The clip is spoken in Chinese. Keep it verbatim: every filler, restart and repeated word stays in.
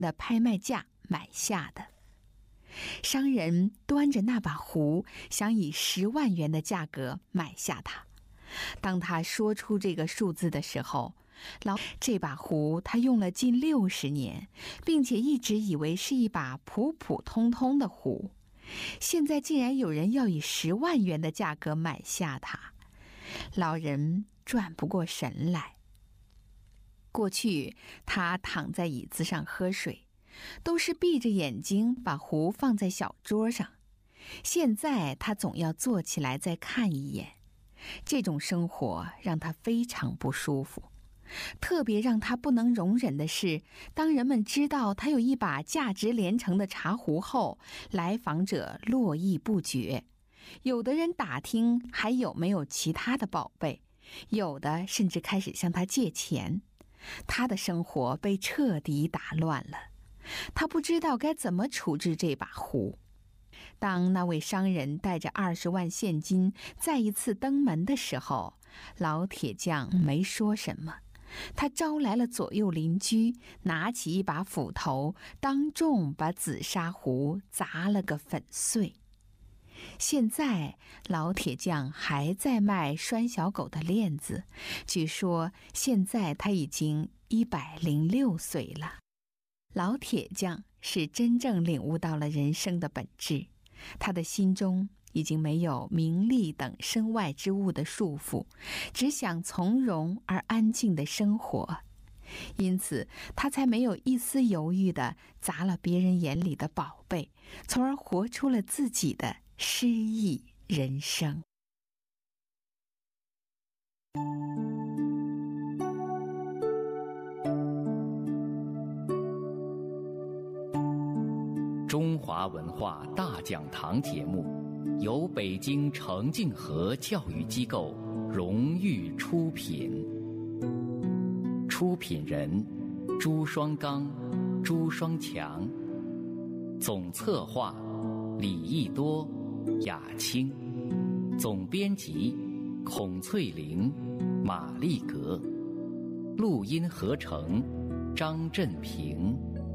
的拍卖价买下的。商人端着那把壶，想以十万元的价格买下它。当他说出这个数字的时候，老这把壶他用了近六十年，并且一直以为是一把普普通通的壶，现在竟然有人要以十万元的价格买下它。老人转不过神来。过去他躺在椅子上喝水，都是闭着眼睛把壶放在小桌上，现在他总要坐起来再看一眼。这种生活让他非常不舒服。特别让他不能容忍的是，当人们知道他有一把价值连城的茶壶后，来访者络绎不绝。有的人打听还有没有其他的宝贝，有的甚至开始向他借钱。他的生活被彻底打乱了，他不知道该怎么处置这把壶。当那位商人带着二十万现金再一次登门的时候，老铁匠没说什么，他招来了左右邻居，拿起一把斧头，当众把紫砂壶砸了个粉碎。现在老铁匠还在卖拴小狗的链子，据说现在他已经一百零六岁了。老铁匠是真正领悟到了人生的本质，他的心中已经没有名利等身外之物的束缚，只想从容而安静的生活。因此他才没有一丝犹豫地砸了别人眼里的宝贝，从而活出了自己的诗意人生。 中华文化大讲堂节目由北京程敬和教育机构荣誉出品，出品人朱双刚、朱双强，总策划李益多、雅青，总编辑孔翠玲、马丽格，录音合成张振平。